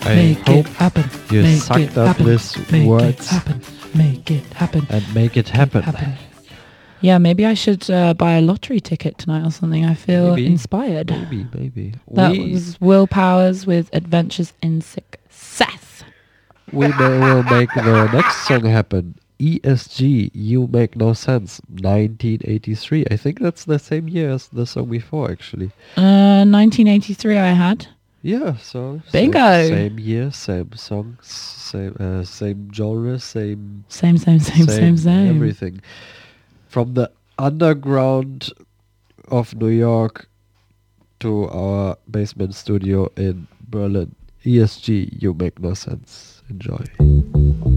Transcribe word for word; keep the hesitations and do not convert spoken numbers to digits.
I make hope it happen. you make sucked it up happen. these make words it happen. Make it happen. and make it happen. happen. Yeah, maybe I should uh, buy a lottery ticket tonight or something. I feel Maybe, inspired. Maybe, maybe. That we was Will Powers with Adventures in Success. we may will make the next song happen. E S G, You Make No Sense, nineteen eighty-three. I think that's the same year as the song before, actually. Uh, nineteen eighty-three I had. Yeah, so Bingo. Same, same year, same songs, same uh, same genre, same Same, same, same, same, same. everything. From the underground of New York to our basement studio in Berlin. E S G, You Make No Sense. Enjoy.